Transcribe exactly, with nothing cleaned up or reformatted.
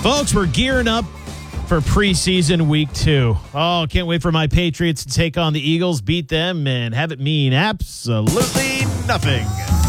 Folks, we're gearing up for preseason week two. Oh, can't wait for my Patriots to take on the Eagles, beat them, and have it mean absolutely nothing.